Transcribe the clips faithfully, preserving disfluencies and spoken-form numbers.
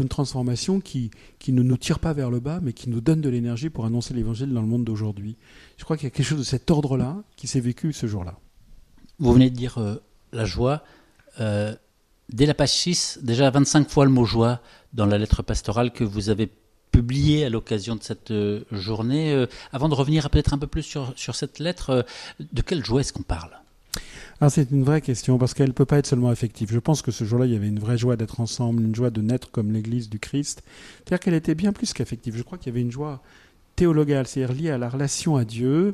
Une transformation qui, qui ne nous tire pas vers le bas, mais qui nous donne de l'énergie pour annoncer l'évangile dans le monde d'aujourd'hui. Je crois qu'il y a quelque chose de cet ordre-là qui s'est vécu ce jour-là. Vous venez de dire euh, la joie. Euh, dès la page six, déjà vingt-cinq fois le mot joie dans la lettre pastorale que vous avez publiée à l'occasion de cette euh, journée. Euh, avant de revenir peut-être un peu plus sur, sur cette lettre, euh, de quelle joie est-ce qu'on parle ? Ah, c'est une vraie question, parce qu'elle ne peut pas être seulement affective. Je pense que ce jour-là, il y avait une vraie joie d'être ensemble, une joie de naître comme l'Église du Christ. C'est-à-dire qu'elle était bien plus qu'affective. Je crois qu'il y avait une joie théologale, c'est-à-dire liée à la relation à Dieu.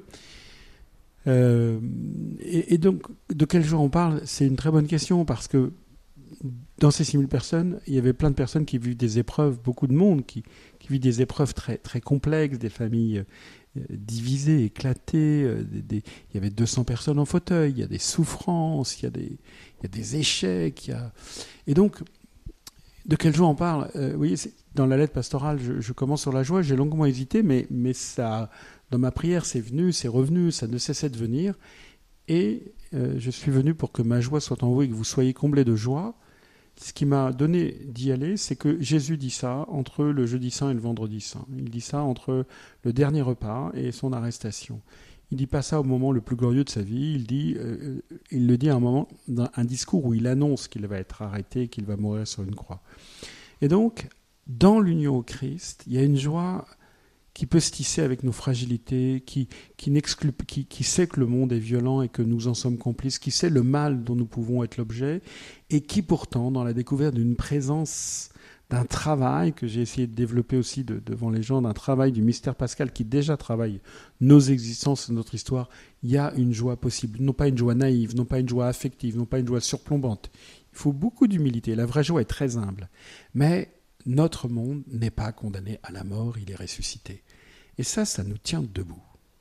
Euh, et, et donc, de quelle joie on parle ? C'est une très bonne question, parce que dans ces six mille personnes, il y avait plein de personnes qui vivent des épreuves, beaucoup de monde qui, qui vit des épreuves très, très complexes, des familles divisées, éclatées. Des, des, il y avait deux cents personnes en fauteuil, il y a des souffrances, il y a des, il y a des échecs. Il y a... Et donc, de quelle joie on parle ? euh, Vous voyez, c'est, dans la lettre pastorale, je, je commence sur la joie, j'ai longuement hésité, mais, mais ça, dans ma prière, c'est venu, c'est revenu, ça ne cessait de venir. Et euh, je suis venu pour que ma joie soit en vous et que vous soyez comblés de joie. Ce qui m'a donné d'y aller, c'est que Jésus dit ça entre le jeudi saint et le vendredi saint. Il dit ça entre le dernier repas et son arrestation. Il ne dit pas ça au moment le plus glorieux de sa vie. Il, dit, euh, il le dit à un moment, dans un discours où il annonce qu'il va être arrêté, qu'il va mourir sur une croix. Et donc, dans l'union au Christ, il y a une joie qui peut se tisser avec nos fragilités, qui, qui, n'exclut, qui, qui sait que le monde est violent et que nous en sommes complices, qui sait le mal dont nous pouvons être l'objet, et qui pourtant, dans la découverte d'une présence, d'un travail que j'ai essayé de développer aussi de, devant les gens, d'un travail du mystère pascal qui déjà travaille nos existences, notre histoire, il y a une joie possible. Non pas une joie naïve, non pas une joie affective, non pas une joie surplombante. Il faut beaucoup d'humilité. La vraie joie est très humble. Mais notre monde n'est pas condamné à la mort, il est ressuscité. Et ça, ça nous tient debout.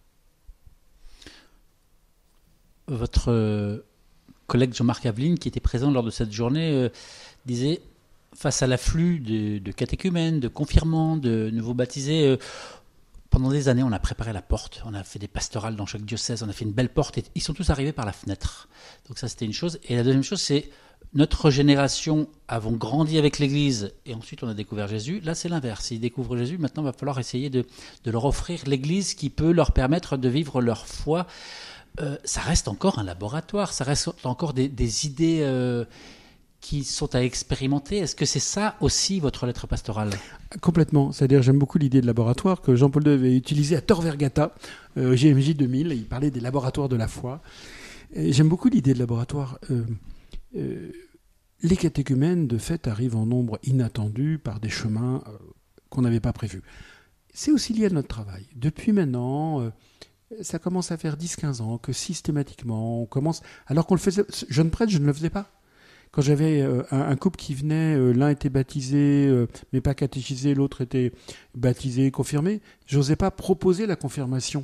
Votre euh, collègue Jean-Marc Aveline, qui était présent lors de cette journée, euh, disait, face à l'afflux de, de catéchumènes, de confirmants, de nouveaux baptisés, euh, pendant des années, on a préparé la porte, on a fait des pastorales dans chaque diocèse, on a fait une belle porte, et ils sont tous arrivés par la fenêtre. Donc ça, c'était une chose. Et la deuxième chose, c'est notre génération avons grandi avec l'Église et ensuite on a découvert Jésus. Là, c'est l'inverse. Ils découvrent Jésus. Maintenant, il va falloir essayer de, de leur offrir l'Église qui peut leur permettre de vivre leur foi. Euh, ça reste encore un laboratoire. Ça reste encore des, des idées euh, qui sont à expérimenter. Est-ce que c'est ça aussi votre lettre pastorale ? Complètement. C'est-à-dire, j'aime beaucoup l'idée de laboratoire que Jean-Paul deux avait utilisée à Tor Vergata, euh, G M J deux mille. Il parlait des laboratoires de la foi. Et j'aime beaucoup l'idée de laboratoire. Euh, euh, les catéchumènes, de fait, arrivent en nombre inattendu par des chemins euh, qu'on n'avait pas prévus. C'est aussi lié à notre travail. Depuis maintenant, euh, ça commence à faire dix à quinze ans que systématiquement, on commence... Alors qu'on le faisait... Jeune prêtre, je ne le faisais pas. Quand j'avais euh, un, un couple qui venait, euh, l'un était baptisé, euh, mais pas catéchisé, l'autre était baptisé, confirmé, je n'osais pas proposer la confirmation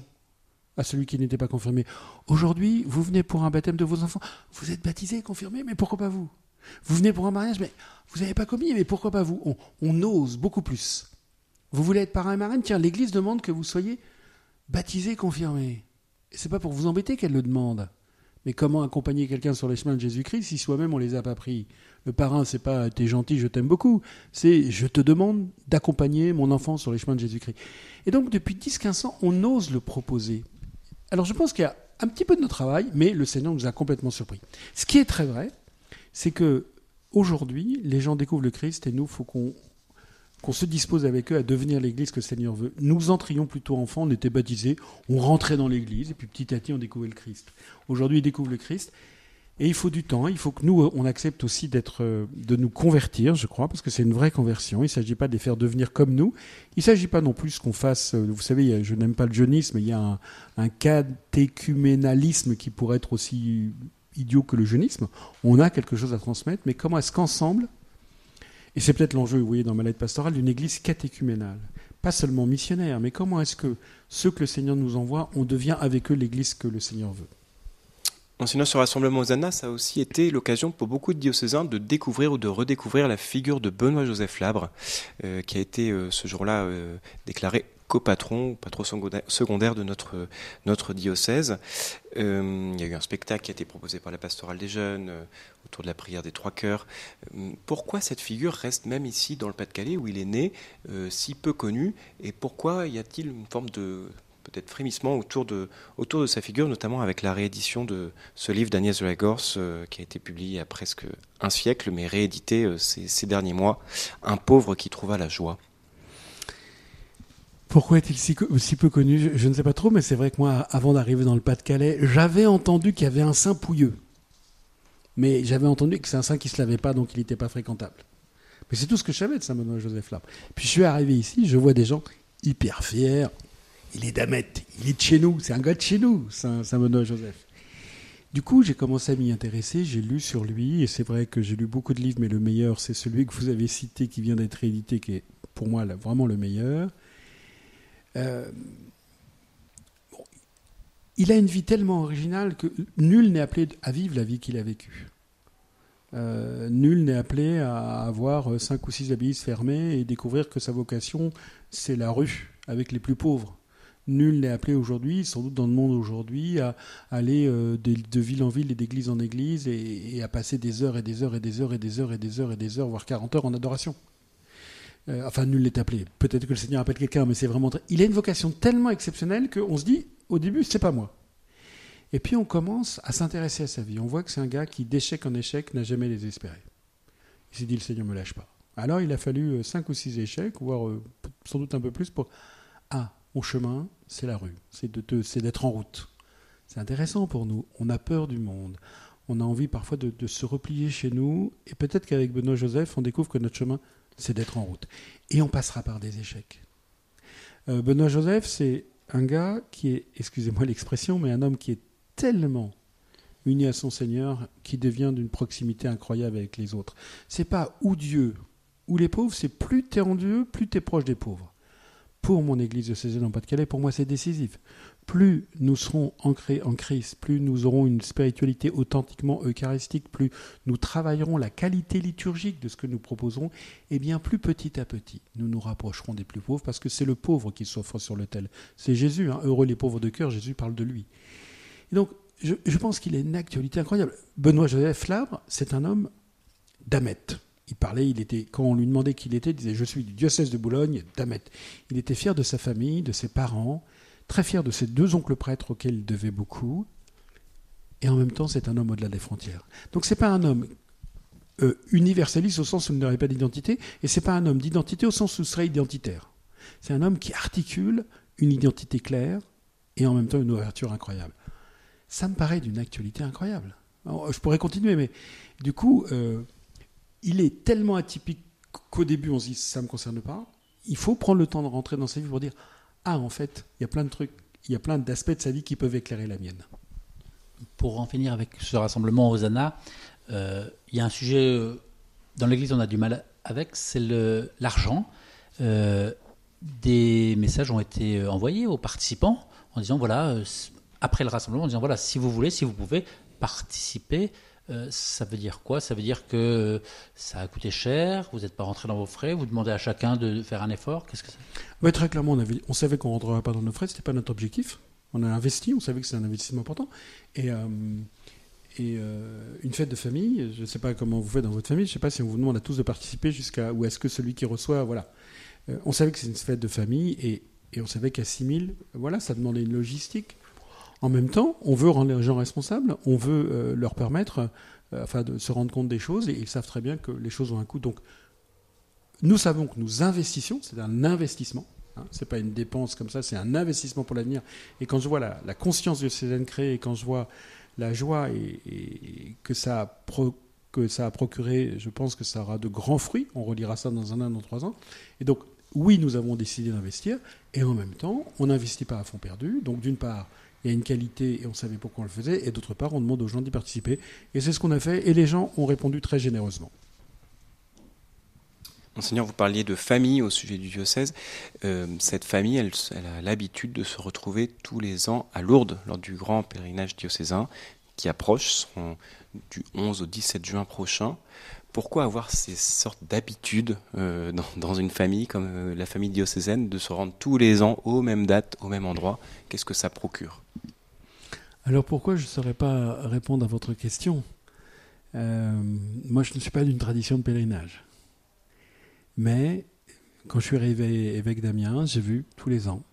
à celui qui n'était pas confirmé. Aujourd'hui, vous venez pour un baptême de vos enfants, vous êtes baptisé, confirmé, mais pourquoi pas vous ? Vous venez pour un mariage, mais vous n'avez pas commis, mais pourquoi pas vous ? on, on ose beaucoup plus. Vous voulez être parrain et marraine ? Tiens, l'Église demande que vous soyez baptisé, confirmé. Et c'est pas pour vous embêter qu'elle le demande. Mais comment accompagner quelqu'un sur les chemins de Jésus-Christ si soi-même on les a pas pris ? Le parrain, c'est pas « t'es gentil, je t'aime beaucoup », c'est « je te demande d'accompagner mon enfant sur les chemins de Jésus-Christ ». Et donc, depuis dix à quinze ans, on ose le proposer. Alors, je pense qu'il y a un petit peu de notre travail, mais le Seigneur nous a complètement surpris. Ce qui est très vrai, c'est que aujourd'hui, les gens découvrent le Christ et nous, il faut qu'on, qu'on se dispose avec eux à devenir l'Église que le Seigneur veut. Nous entrions plutôt enfants, on était baptisés, on rentrait dans l'Église et puis petit à petit, on découvrait le Christ. Aujourd'hui, ils découvrent le Christ et il faut du temps. Il faut que nous, on accepte aussi d'être, de nous convertir, je crois, parce que c'est une vraie conversion. Il ne s'agit pas de les faire devenir comme nous. Il ne s'agit pas non plus qu'on fasse, vous savez, je n'aime pas le jeunisme, il y a un, un catéchuménalisme qui pourrait être aussi idiot que le jeunisme. On a quelque chose à transmettre, mais comment est-ce qu'ensemble, et c'est peut-être l'enjeu, vous voyez, dans ma lettre pastorale, d'une église catéchuménale, pas seulement missionnaire, mais comment est-ce que ceux que le Seigneur nous envoie, on devient avec eux l'église que le Seigneur veut. Enseignant ce rassemblement Hosanna, ça a aussi été l'occasion pour beaucoup de diocésains de découvrir ou de redécouvrir la figure de Benoît-Joseph Labre, euh, qui a été euh, ce jour-là euh, déclaré copatron, patron secondaire de notre, notre diocèse. Euh, il y a eu un spectacle qui a été proposé par la pastorale des jeunes euh, autour de la prière des trois cœurs. Euh, pourquoi cette figure reste même ici dans le Pas-de-Calais où il est né euh, si peu connu, et pourquoi y a-t-il une forme de peut-être frémissement autour de, autour de sa figure, notamment avec la réédition de ce livre d'Agnès de la Gorce euh, qui a été publié il y a presque un siècle mais réédité euh, ces, ces derniers mois, Un pauvre qui trouva la joie. Pourquoi est-il si, si peu connu ? je, je ne sais pas trop, mais c'est vrai que moi, avant d'arriver dans le Pas-de-Calais, j'avais entendu qu'il y avait un saint pouilleux. Mais j'avais entendu que c'est un saint qui ne se lavait pas, donc il n'était pas fréquentable. Mais c'est tout ce que je savais de Saint-Benoît-Joseph Labre. Puis je suis arrivé ici, je vois des gens hyper fiers. Il est d'Amette, il est de chez nous, c'est un gars de chez nous, Saint- Saint-Benoît-Joseph. Du coup, j'ai commencé à m'y intéresser, j'ai lu sur lui, et c'est vrai que j'ai lu beaucoup de livres, mais le meilleur, c'est celui que vous avez cité, qui vient d'être réédité, qui est pour moi là, vraiment le meilleur. Euh, bon, il a une vie tellement originale que nul n'est appelé à vivre la vie qu'il a vécue. Euh, nul n'est appelé à avoir cinq ou six abbayes fermées et découvrir que sa vocation, c'est la rue, avec les plus pauvres. Nul n'est appelé aujourd'hui, sans doute dans le monde aujourd'hui, à aller euh, de, de ville en ville et d'église en église et, et à passer des heures et des heures et des heures et des heures et des heures et des heures, voire quarante heures en adoration. Euh, enfin, nul n'est appelé. Peut-être que le Seigneur appelle quelqu'un, mais c'est vraiment... Très... Il a une vocation tellement exceptionnelle qu'on se dit, au début, c'est pas moi. Et puis on commence à s'intéresser à sa vie. On voit que c'est un gars qui, d'échec en échec, n'a jamais désespéré. Il s'est dit, le Seigneur ne me lâche pas. Alors il a fallu cinq ou six échecs, voire euh, sans doute un peu plus, pour... Ah, mon chemin, c'est la rue, c'est, de te, c'est d'être en route. C'est intéressant pour nous. On a peur du monde. On a envie parfois de, de se replier chez nous. Et peut-être qu'avec Benoît Joseph, on découvre que notre chemin, c'est d'être en route. Et on passera par des échecs. Euh, Benoît Joseph, c'est un gars qui est, excusez-moi l'expression, mais un homme qui est tellement uni à son Seigneur qu'il devient d'une proximité incroyable avec les autres. C'est pas ou Dieu ou les pauvres, c'est plus t'es en Dieu, plus t'es proche des pauvres. Pour mon église de Cézanne en Pas-de-Calais, pour moi c'est décisif. Plus nous serons ancrés en Christ, plus nous aurons une spiritualité authentiquement eucharistique, plus nous travaillerons la qualité liturgique de ce que nous proposons, et bien plus petit à petit, nous nous rapprocherons des plus pauvres, parce que c'est le pauvre qui s'offre sur l'autel. C'est Jésus, hein, heureux les pauvres de cœur, Jésus parle de lui. Et donc, je, je pense qu'il a une actualité incroyable. Benoît-Joseph Labre, c'est un homme d'Amette. Il parlait, il était, quand on lui demandait qui il était, il disait « Je suis du diocèse de Boulogne, d'Amette ». Il était fier de sa famille, de ses parents, très fier de ses deux oncles prêtres auxquels il devait beaucoup. Et en même temps, c'est un homme au-delà des frontières. Donc ce n'est pas un homme euh, universaliste au sens où il n'aurait pas d'identité, et ce n'est pas un homme d'identité au sens où il serait identitaire. C'est un homme qui articule une identité claire et en même temps une ouverture incroyable. Ça me paraît d'une actualité incroyable. Alors, je pourrais continuer, mais du coup... Euh, il est tellement atypique qu'au début, on se dit « ça ne me concerne pas ». Il faut prendre le temps de rentrer dans sa vie pour dire « ah, en fait, il y a plein de trucs, il y a plein d'aspects de sa vie qui peuvent éclairer la mienne ». Pour en finir avec ce rassemblement Hosanna, euh, il y a un sujet euh, dans l'Église on a du mal avec, c'est le, l'argent. Euh, des messages ont été envoyés aux participants en disant voilà, euh, après le rassemblement, en disant voilà, si vous voulez, si vous pouvez participer. Euh, ça veut dire quoi ? Ça veut dire que ça a coûté cher, vous n'êtes pas rentré dans vos frais, vous demandez à chacun de faire un effort. Qu'est-ce que c'est ? Ouais, très clairement, on, avait, on savait qu'on ne rentrerait pas dans nos frais, ce n'était pas notre objectif. On a investi, on savait que c'était un investissement important. Et, euh, et euh, une fête de famille, je ne sais pas comment vous faites dans votre famille, je ne sais pas si on vous demande à tous de participer jusqu'à, ou est-ce que celui qui reçoit, voilà. Euh, on savait que c'est une fête de famille et, et on savait qu'à six mille, voilà, ça demandait une logistique. En même temps, on veut rendre les gens responsables, on veut euh, leur permettre euh, enfin, de se rendre compte des choses, et ils savent très bien que les choses ont un coût. Donc, nous savons que nous investissons, c'est un investissement, hein, ce n'est pas une dépense comme ça, c'est un investissement pour l'avenir. Et quand je vois la, la conscience de Cézanne créée, et quand je vois la joie et, et que, ça a pro, que ça a procuré, je pense que ça aura de grands fruits, on relira ça dans un an, dans trois ans. Et donc, oui, nous avons décidé d'investir, et en même temps, on n'investit pas à fond perdu. Donc, d'une part, il y a une qualité et on savait pourquoi on le faisait, et d'autre part, on demande aux gens d'y participer. Et c'est ce qu'on a fait, et les gens ont répondu très généreusement. Monseigneur, vous parliez de famille au sujet du diocèse. Euh, cette famille, elle, elle a l'habitude de se retrouver tous les ans à Lourdes, lors du grand pèlerinage diocésain qui approche, seront du onze au dix-sept juin prochain. Pourquoi avoir ces sortes d'habitudes euh, dans, dans une famille comme euh, la famille diocésaine de se rendre tous les ans aux mêmes dates, au même endroit? Qu'est-ce que ça procure? Alors pourquoi je ne saurais pas répondre à votre question? euh, Moi, je ne suis pas d'une tradition de pèlerinage. Mais quand je suis arrivé évêque d'Amiens, j'ai vu tous les ans.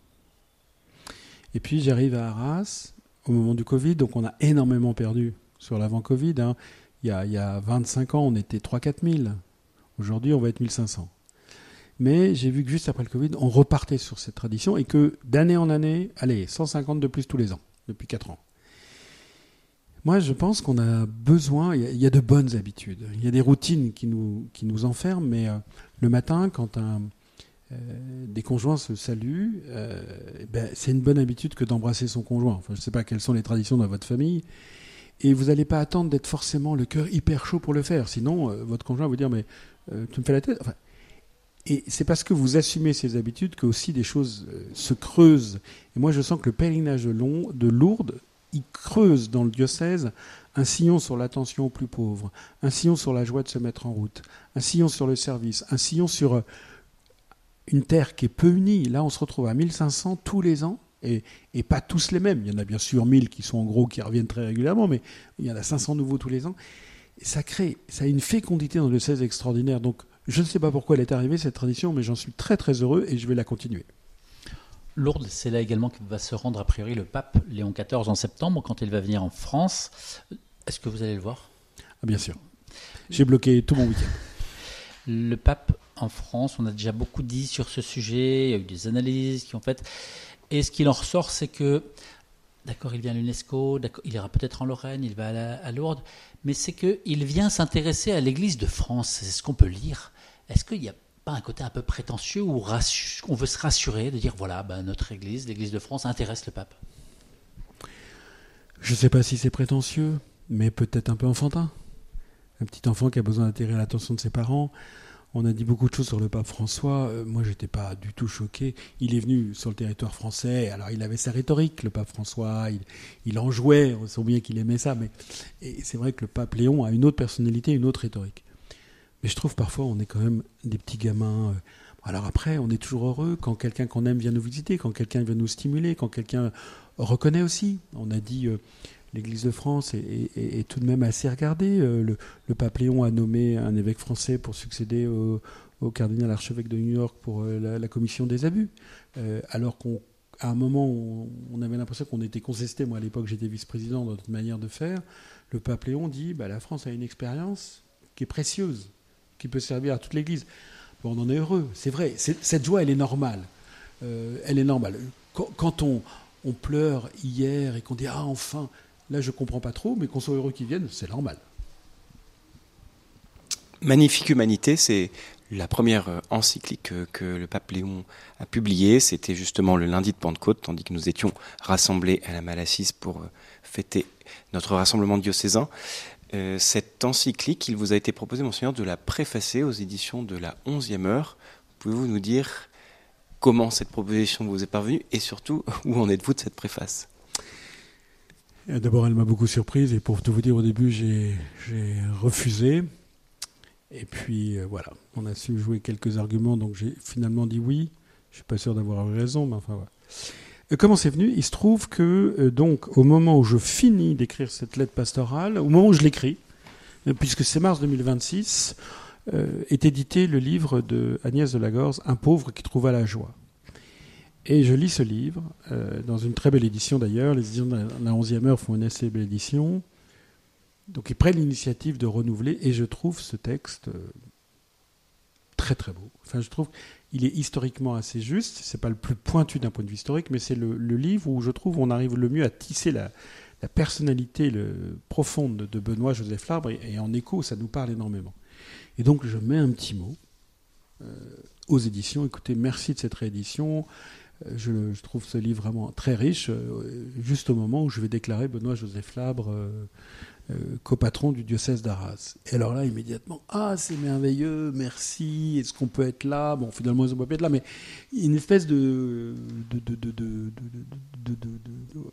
Et puis j'arrive à Arras au moment du Covid, donc on a énormément perdu sur l'avant-Covid. Hein. Il y a, il y a vingt-cinq ans, on était trois à quatre mille. Aujourd'hui, on va être mille cinq cents. Mais j'ai vu que juste après le Covid, on repartait sur cette tradition et que d'année en année, allez, cent cinquante de plus tous les ans, depuis quatre ans. Moi, je pense qu'on a besoin, il y a, il y a de bonnes habitudes. Il y a des routines qui nous, qui nous enferment, mais euh, le matin, quand un, euh, des conjoints se saluent, euh, ben, c'est une bonne habitude que d'embrasser son conjoint. Enfin, je ne sais pas quelles sont les traditions dans votre famille. Et vous n'allez pas attendre d'être forcément le cœur hyper chaud pour le faire. Sinon, euh, votre conjoint va vous dire, mais euh, tu me fais la tête. Enfin, et c'est parce que vous assumez ces habitudes que aussi des choses euh, se creusent. Et moi, je sens que le pèlerinage de, Long, de Lourdes, il creuse dans le diocèse un sillon sur l'attention aux plus pauvres, un sillon sur la joie de se mettre en route, un sillon sur le service, un sillon sur euh, une terre qui est peu unie. Là, on se retrouve à mille cinq cents tous les ans. Et, et pas tous les mêmes. Il y en a bien sûr mille qui sont en gros, qui reviennent très régulièrement, mais il y en a cinq cents nouveaux tous les ans. Et ça crée, ça a une fécondité dans le diocèse extraordinaire. Donc, je ne sais pas pourquoi elle est arrivée, cette tradition, mais j'en suis très très heureux et je vais la continuer. Lourdes, c'est là également que va se rendre a priori le pape Léon quatorze en septembre, quand il va venir en France. Est-ce que vous allez le voir? Ah, bien sûr. J'ai bloqué tout mon week-end. Le pape en France, on a déjà beaucoup dit sur ce sujet, il y a eu des analyses qui ont fait... Et ce qu'il en ressort, c'est que, d'accord, il vient à l'UNESCO, d'accord, il ira peut-être en Lorraine, il va à, la, à Lourdes, mais c'est qu'il vient s'intéresser à l'Église de France, c'est ce qu'on peut lire. Est-ce qu'il n'y a pas un côté un peu prétentieux où rassu- on veut se rassurer, de dire, voilà, ben, notre Église, l'Église de France, intéresse le pape? Je ne sais pas si c'est prétentieux, mais peut-être un peu enfantin. Un petit enfant qui a besoin d'attirer l'attention de ses parents. On a dit beaucoup de choses sur le pape François. Euh, moi, je n'étais pas du tout choqué. Il est venu sur le territoire français. Alors, il avait sa rhétorique, le pape François. Il, il en jouait. On sent bien qu'il aimait ça. Mais et c'est vrai que le pape Léon a une autre personnalité, une autre rhétorique. Mais je trouve parfois, on est quand même des petits gamins. Alors après, on est toujours heureux quand quelqu'un qu'on aime vient nous visiter, quand quelqu'un vient nous stimuler, quand quelqu'un reconnaît aussi. On a dit... Euh, L'Église de France est, est, est tout de même assez regardée. Le, le pape Léon a nommé un évêque français pour succéder au, au cardinal archevêque de New York pour la, la commission des abus. Euh, alors qu'à un moment, on, on avait l'impression qu'on était contesté. Moi, à l'époque, j'étais vice-président dans notre manière de faire. Le pape Léon dit bah, la France a une expérience qui est précieuse, qui peut servir à toute l'Église. Bon, on en est heureux, c'est vrai. C'est, cette joie, elle est normale. Euh, elle est normale. Quand, quand on, on pleure hier et qu'on dit ah, enfin... Là, je ne comprends pas trop, mais qu'on soit heureux qu'ils viennent, c'est normal. Magnifique Humanité, c'est la première encyclique que le pape Léon a publiée. C'était justement le lundi de Pentecôte, tandis que nous étions rassemblés à la Malassise pour fêter notre rassemblement diocésain. Euh, cette encyclique, il vous a été proposé, Monseigneur, de la préfacer aux éditions de la onzième heure. Pouvez-vous nous dire comment cette proposition vous est parvenue et surtout, où en êtes-vous de cette préface ? D'abord, elle m'a beaucoup surprise et pour tout vous dire, au début, j'ai, j'ai refusé. Et puis, euh, voilà, on a su jouer quelques arguments, donc j'ai finalement dit oui. Je ne suis pas sûr d'avoir eu raison, mais enfin, voilà. Et comment c'est venu ? Il se trouve que, euh, donc, au moment où je finis d'écrire cette lettre pastorale, au moment où je l'écris, euh, puisque c'est mars deux mille vingt-six, euh, est édité le livre de Agnès de Lagorce, « Un pauvre qui trouva la joie ». Et je lis ce livre, euh, dans une très belle édition d'ailleurs. Les éditions de la onzième heure font une assez belle édition. Donc ils prennent l'initiative de renouveler, et je trouve ce texte euh, très très beau. Enfin, je trouve qu'il est historiquement assez juste. C'est pas le plus pointu d'un point de vue historique, mais c'est le, le livre où je trouve on arrive le mieux à tisser la, la personnalité le, profonde de Benoît-Joseph Labre, et, et en écho, ça nous parle énormément. Et donc je mets un petit mot euh, aux éditions. Écoutez, merci de cette réédition. Je, je trouve ce livre vraiment très riche, euh, juste au moment où je vais déclarer Benoît-Joseph Labre euh, euh, copatron du diocèse d'Arras. Et alors là, immédiatement, ah, c'est merveilleux, merci, est-ce qu'on peut être là ? Bon, finalement, ils ne peuvent pas être là, mais une espèce de... de, de, de, de, de, de, de, de, de voilà.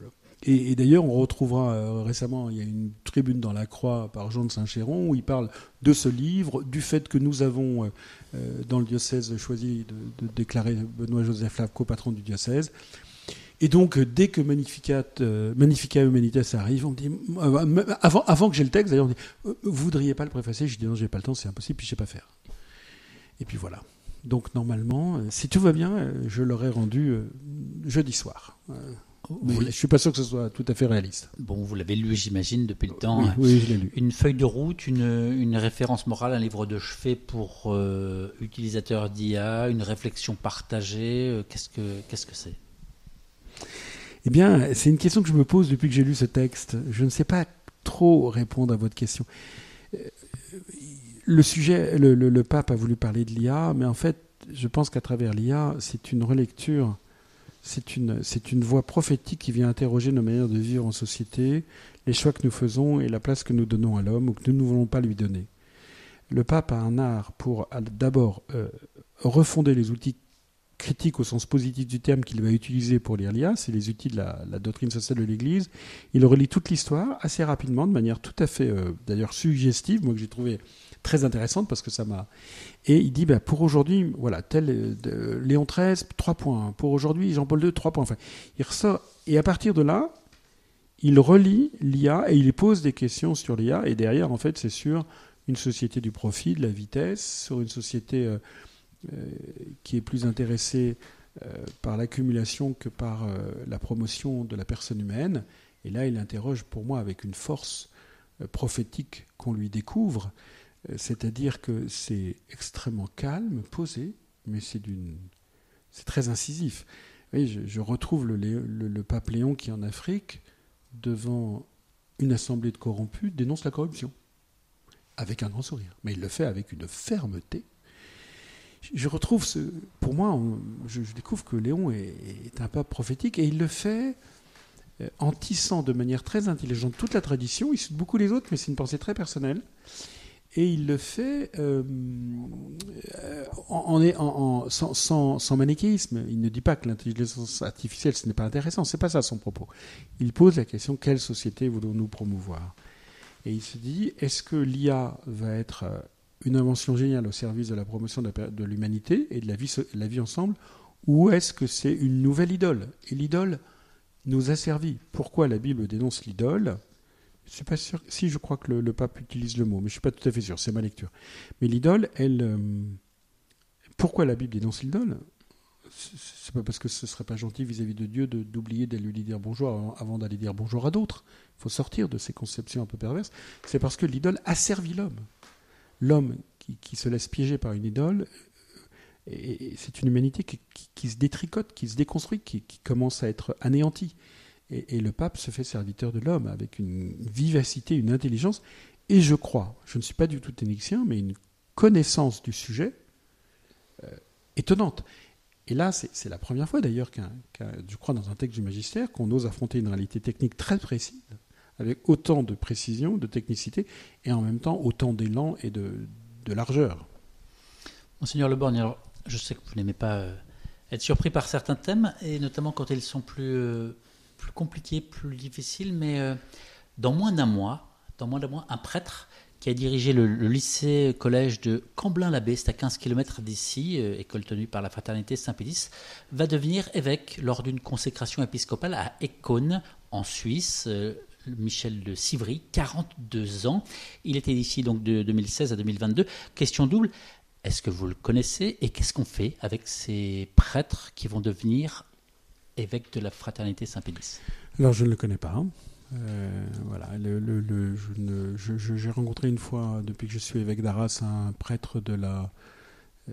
Et, et d'ailleurs, on retrouvera euh, récemment, il y a une tribune dans la Croix par Jean de Saint-Chéron où il parle de ce livre, du fait que nous avons, euh, euh, dans le diocèse, choisi de, de déclarer Benoît-Joseph Lave copatron du diocèse. Et donc, dès que Magnificat, euh, Magnificat Humanitas arrive, on me dit, euh, avant, avant que j'ai le texte, d'ailleurs, on me dit, euh, vous voudriez pas le préfacer? Je dis non, j'ai pas le temps, c'est impossible, puis je sais pas faire. Et puis voilà. Donc normalement, euh, si tout va bien, euh, je l'aurai rendu euh, jeudi soir. Euh, mais je suis pas sûr que ce soit tout à fait réaliste. Bon, vous l'avez lu, j'imagine, depuis le temps. Oui, oui, je l'ai lu. Une feuille de route, une, une référence morale, un livre de chevet pour euh, utilisateurs d'I A, une réflexion partagée. Euh, qu'est-ce que, qu'est-ce que c'est? Eh bien, c'est une question que je me pose depuis que j'ai lu ce texte. Je ne sais pas trop répondre à votre question. Le sujet, le, le, le pape a voulu parler de l'I A, mais en fait, je pense qu'à travers l'I A, c'est une relecture, c'est une, c'est une voix prophétique qui vient interroger nos manières de vivre en société, les choix que nous faisons et la place que nous donnons à l'homme ou que nous ne voulons pas lui donner. Le pape a un art pour d'abord euh, refonder les outils critique au sens positif du terme qu'il va utiliser pour lire l'I A, c'est les outils de la, la doctrine sociale de l'Église. Il relie toute l'histoire assez rapidement, de manière tout à fait, euh, d'ailleurs, suggestive, moi que j'ai trouvé très intéressante parce que ça m'a... Et il dit, bah, pour aujourd'hui, voilà, tel euh, Léon treize, trois points. Pour aujourd'hui, Jean-Paul deux, trois points. Enfin, il ressort. Et à partir de là, il relie l'I A et il pose des questions sur l'I A. Et derrière, en fait, c'est sur une société du profit, de la vitesse, sur une société... Euh, Euh, qui est plus intéressé euh, par l'accumulation que par euh, la promotion de la personne humaine. Et là, il interroge pour moi avec une force euh, prophétique qu'on lui découvre, euh, c'est-à-dire que c'est extrêmement calme, posé, mais c'est, d'une... c'est très incisif. Vous voyez, je, je retrouve le, le, le pape Léon qui, en Afrique, devant une assemblée de corrompus, dénonce la corruption, avec un grand sourire. Mais il le fait avec une fermeté. Je retrouve, ce, pour moi, on, je, je découvre que Léon est, est un pape prophétique et il le fait en tissant de manière très intelligente toute la tradition. Il cite beaucoup les autres, mais c'est une pensée très personnelle. Et il le fait euh, en, en, en, sans, sans, sans manichéisme. Il ne dit pas que l'intelligence artificielle, ce n'est pas intéressant. Ce n'est pas ça son propos. Il pose la question, quelle société voulons-nous promouvoir? Et il se dit, est-ce que l'I A va être... une invention géniale au service de la promotion de, la, de l'humanité et de la vie, la vie ensemble, ou est-ce que c'est une nouvelle idole? Et l'idole nous a servi. Pourquoi la Bible dénonce l'idole? Je suis pas sûr, si je crois que le, le pape utilise le mot, mais je ne suis pas tout à fait sûr, c'est ma lecture. Mais l'idole, elle... Euh, pourquoi la Bible dénonce l'idole? C'est pas parce que ce ne serait pas gentil vis-à-vis de Dieu de, d'oublier d'aller lui dire bonjour avant, avant d'aller dire bonjour à d'autres. Il faut sortir de ces conceptions un peu perverses. C'est parce que l'idole a servi l'homme. L'homme qui, qui se laisse piéger par une idole, et, et c'est une humanité qui, qui, qui se détricote, qui se déconstruit, qui, qui commence à être anéantie. Et, et le pape se fait serviteur de l'homme avec une vivacité, une intelligence, et je crois, je ne suis pas du tout technicien, mais une connaissance du sujet euh, étonnante. Et là, c'est, c'est la première fois d'ailleurs, qu'un, qu'un, je crois dans un texte du magistère, qu'on ose affronter une réalité technique très précise, avec autant de précision, de technicité, et en même temps autant d'élan et de, de largeur. Monseigneur Le Borgne, alors, je sais que vous n'aimez pas euh, être surpris par certains thèmes, et notamment quand ils sont plus, euh, plus compliqués, plus difficiles, mais euh, dans moins d'un mois, dans moins d'un mois, un prêtre qui a dirigé le, le lycée-collège de Camblin-l'Abbé, c'est à quinze kilomètres d'ici, euh, école tenue par la fraternité Saint-Pédis, va devenir évêque lors d'une consécration épiscopale à Écône, en Suisse. euh, Michel de Civry, quarante-deux ans. Il était ici donc de deux mille seize à deux mille vingt-deux. Question double, est-ce que vous le connaissez et qu'est-ce qu'on fait avec ces prêtres qui vont devenir évêques de la fraternité Saint-Pédis? Alors je ne le connais pas. Euh, voilà, le, le, le, je ne, je, je, j'ai rencontré une fois, depuis que je suis évêque d'Arras, un prêtre de la euh,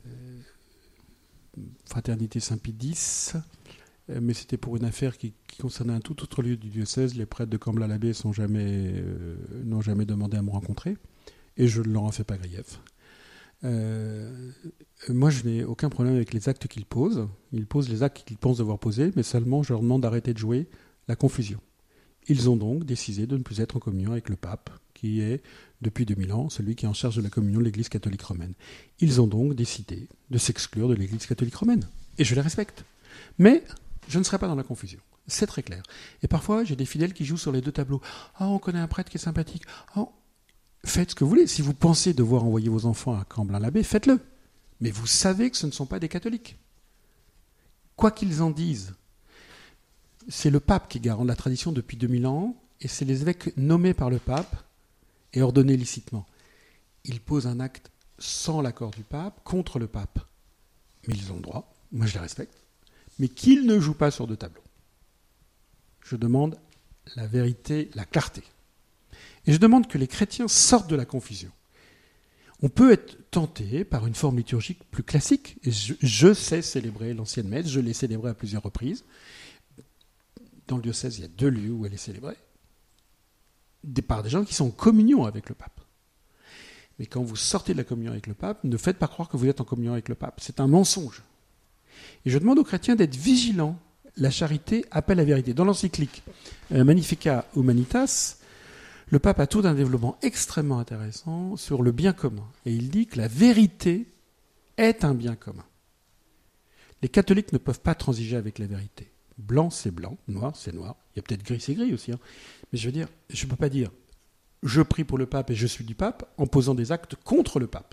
fraternité Saint-Pédis. Mais c'était pour une affaire qui, qui concernait un tout autre lieu du diocèse. Les prêtres de Camblin-l'Abbé sont jamais, euh, n'ont jamais demandé à me rencontrer, et je ne leur en fais pas grief. Euh, moi, je n'ai aucun problème avec les actes qu'ils posent. Ils posent les actes qu'ils pensent devoir poser, mais seulement je leur demande d'arrêter de jouer la confusion. Ils ont donc décidé de ne plus être en communion avec le pape, qui est, depuis deux mille ans, celui qui est en charge de la communion de l'Église catholique romaine. Ils ont donc décidé de s'exclure de l'Église catholique romaine. Et je les respecte. Mais je ne serai pas dans la confusion. C'est très clair. Et parfois, j'ai des fidèles qui jouent sur les deux tableaux. Ah, on connaît un prêtre qui est sympathique. Ah, faites ce que vous voulez. Si vous pensez devoir envoyer vos enfants à Camblin-l'Abbé, faites-le. Mais vous savez que ce ne sont pas des catholiques. Quoi qu'ils en disent, c'est le pape qui est garant de la tradition depuis deux mille ans, et c'est les évêques nommés par le pape et ordonnés licitement. Ils posent un acte sans l'accord du pape, contre le pape. Mais ils ont le droit, moi je les respecte, mais qu'ils ne jouent pas sur deux tableaux. Je demande la vérité, la clarté. Et je demande que les chrétiens sortent de la confusion. On peut être tenté par une forme liturgique plus classique, et je, je sais célébrer l'ancienne messe, je l'ai célébrée à plusieurs reprises. Dans le diocèse, il y a deux lieux où elle est célébrée, des, par des gens qui sont en communion avec le pape. Mais quand vous sortez de la communion avec le pape, ne faites pas croire que vous êtes en communion avec le pape. C'est un mensonge. Et je demande aux chrétiens d'être vigilants. La charité appelle la vérité. Dans l'encyclique euh, Magnificat Humanitas, le pape a tout un développement extrêmement intéressant sur le bien commun. Et il dit que la vérité est un bien commun. Les catholiques ne peuvent pas transiger avec la vérité. Blanc, c'est blanc. Noir, c'est noir. Il y a peut-être gris, c'est gris aussi. Hein. Mais je veux dire, je ne peux pas dire je prie pour le pape et je suis du pape en posant des actes contre le pape.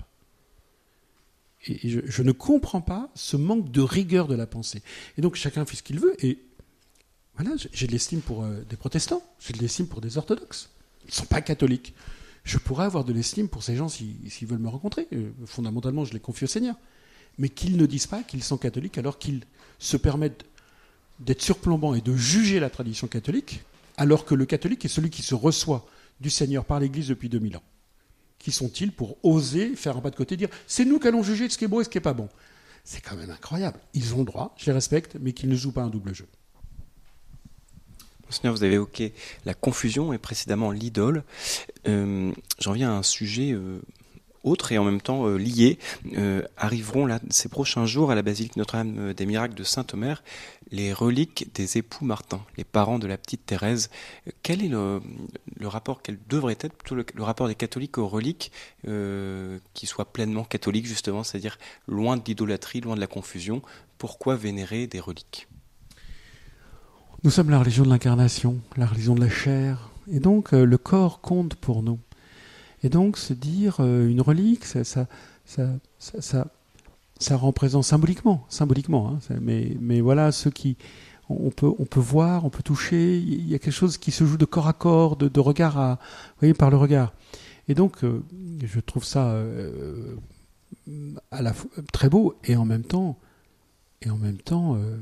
Et je, je ne comprends pas ce manque de rigueur de la pensée. Et donc chacun fait ce qu'il veut. Et voilà, j'ai de l'estime pour euh, des protestants, j'ai de l'estime pour des orthodoxes. Ils ne sont pas catholiques. Je pourrais avoir de l'estime pour ces gens s'ils, s'ils veulent me rencontrer. Euh, fondamentalement, je les confie au Seigneur. Mais qu'ils ne disent pas qu'ils sont catholiques alors qu'ils se permettent d'être surplombants et de juger la tradition catholique, alors que le catholique est celui qui se reçoit du Seigneur par l'Église depuis deux mille ans. Qui sont-ils pour oser faire un pas de côté et dire « c'est nous qui allons juger de ce qui est beau et ce qui n'est pas bon ». C'est quand même incroyable. Ils ont le droit, je les respecte, mais qu'ils ne jouent pas un double jeu. Monseigneur, vous avez évoqué la confusion et précédemment l'idole. Euh, j'en viens à un sujet euh, autre et en même temps euh, lié. Euh, arriveront là, ces prochains jours à la basilique Notre-Dame des Miracles de Saint-Omer les reliques des époux Martin, les parents de la petite Thérèse. Quel est le, le rapport, quel devrait être plutôt le, le rapport des catholiques aux reliques euh, qui soient pleinement catholiques justement, c'est-à-dire loin de l'idolâtrie, loin de la confusion? Pourquoi vénérer des reliques? Nous sommes la religion de l'incarnation, la religion de la chair, et donc euh, le corps compte pour nous. Et donc se dire euh, une relique, ça, ça, ça, ça, ça, ça représente symboliquement, symboliquement. Hein, mais, mais voilà, ceux qui, on peut, on peut voir, on peut toucher. Il y a quelque chose qui se joue de corps à corps, de, de regard à, vous voyez, par le regard. Et donc, euh, je trouve ça euh, à la fois très beau et en même temps, et en même temps. Euh,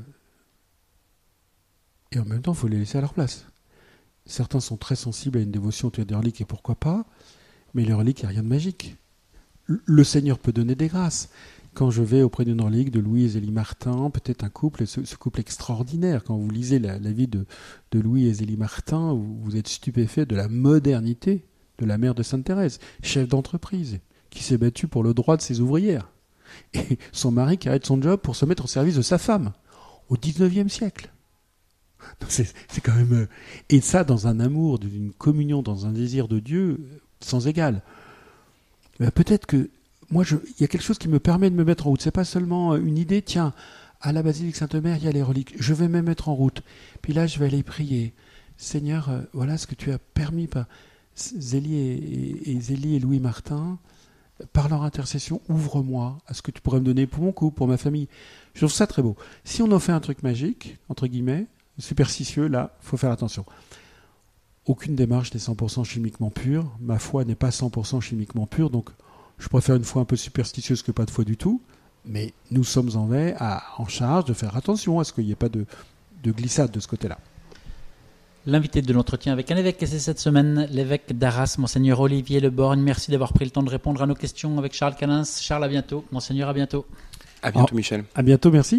Et en même temps, il faut les laisser à leur place. Certains sont très sensibles à une dévotion autour des reliques, et pourquoi pas, mais les reliques, il n'y a rien de magique. Le Seigneur peut donner des grâces. Quand je vais auprès d'une relique de Louis et Zélie Martin, peut-être un couple, ce, ce couple extraordinaire, quand vous lisez la, la vie de, de Louis et Zélie Martin, vous, vous êtes stupéfait de la modernité de la mère de Sainte-Thérèse, chef d'entreprise, qui s'est battue pour le droit de ses ouvrières. Et son mari qui arrête son job pour se mettre au service de sa femme, au dix-neuvième siècle. C'est, c'est quand même... Et ça, dans un amour, d'une communion, dans un désir de Dieu, sans égal. Ben, peut-être que... Moi, je, il y a quelque chose qui me permet de me mettre en route. C'est pas seulement une idée, tiens, à la basilique Saint-Omer, il y a les reliques. Je vais me mettre en route. Puis là, je vais aller prier. Seigneur, euh, voilà ce que tu as permis par Zélie et, et, Zélie et Louis Martin. Par leur intercession, ouvre-moi à ce que tu pourrais me donner pour mon couple, pour ma famille. Je trouve ça très beau. Si on en fait un truc magique, entre guillemets, superstitieux, là, il faut faire attention. Aucune démarche n'est cent pour cent chimiquement pure. Ma foi n'est pas cent pour cent chimiquement pure, donc je préfère une foi un peu superstitieuse que pas de foi du tout. Mais nous sommes en, veille à, en charge de faire attention à ce qu'il n'y ait pas de, de glissade de ce côté-là. L'invité de l'entretien avec un évêque, c'est cette semaine l'évêque d'Arras, Monseigneur Olivier Leborgne. Merci d'avoir pris le temps de répondre à nos questions avec Charles Canins. Charles, à bientôt. Monseigneur, à bientôt. À bientôt, oh, Michel. À bientôt, merci.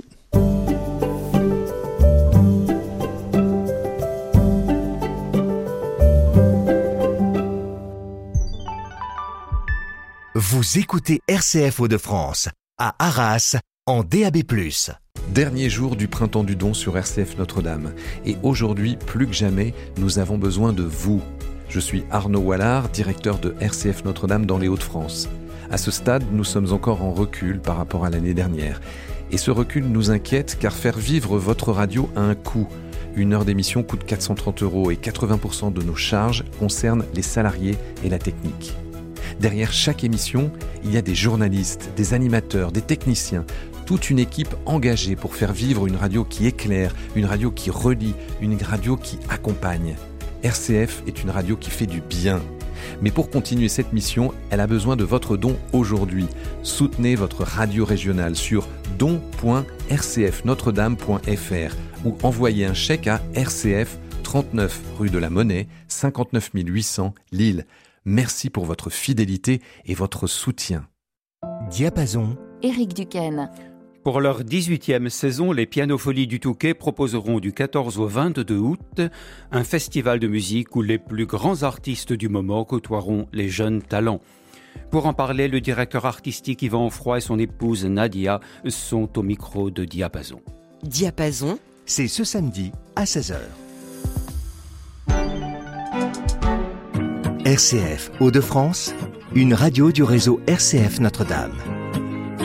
Vous écoutez R C F Hauts-de-France, à Arras, en D A B plus. Dernier jour du printemps du don sur R C F Notre-Dame. Et aujourd'hui, plus que jamais, nous avons besoin de vous. Je suis Arnaud Wallard, directeur de R C F Notre-Dame dans les Hauts-de-France. À ce stade, nous sommes encore en recul par rapport à l'année dernière. Et ce recul nous inquiète car faire vivre votre radio a un coût. Une heure d'émission coûte quatre cent trente euros et quatre-vingts pour cent de nos charges concernent les salariés et la technique. Derrière chaque émission, il y a des journalistes, des animateurs, des techniciens, toute une équipe engagée pour faire vivre une radio qui éclaire, une radio qui relie, une radio qui accompagne. R C F est une radio qui fait du bien. Mais pour continuer cette mission, elle a besoin de votre don aujourd'hui. Soutenez votre radio régionale sur don point r c f notre dame point f r ou envoyez un chèque à R C F, trente-neuf rue de la Monnaie, cinquante-neuf mille huit cents, Lille. Merci pour votre fidélité et votre soutien. Diapason. Éric Duquesne. Pour leur dix-huitième saison, les Pianofolies du Touquet proposeront du quatorze au vingt-deux août un festival de musique où les plus grands artistes du moment côtoieront les jeunes talents. Pour en parler, le directeur artistique Yvan Onfroy et son épouse Nadia sont au micro de Diapason. Diapason, c'est ce samedi à seize heures. R C F Hauts-de-France, une radio du réseau R C F Notre-Dame.